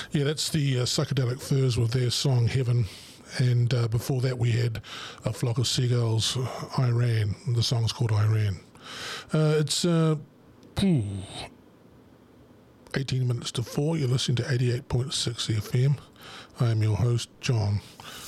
Yeah, that's the Psychedelic Furs with their song Heaven. And before that, we had A Flock of Seagulls, Iran. The song's called Iran. It's 18 minutes to 4. You're listening to 88.6 FM. I am your host, John.